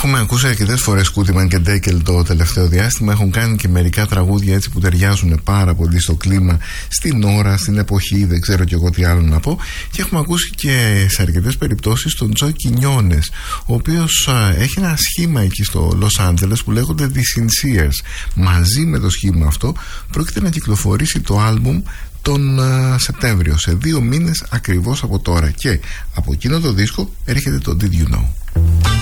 Έχουμε ακούσει αρκετές φορές Κούτιμαν και Ντέκελ το τελευταίο διάστημα. Έχουν κάνει και μερικά τραγούδια έτσι που ταιριάζουν πάρα πολύ στο κλίμα, στην ώρα, στην εποχή, δεν ξέρω κι εγώ τι άλλο να πω. Και έχουμε ακούσει και σε αρκετές περιπτώσεις τον Τζο Κινιόνες, ο οποίος έχει ένα σχήμα εκεί στο Λος Άντζελες που λέγονται The Sincers. Μαζί με το σχήμα αυτό πρόκειται να κυκλοφορήσει το άλμπουμ τον Σεπτέμβριο, σε 2 μήνες ακριβώς από τώρα. Και από εκείνο το δίσκο έρχεται το Did You Know.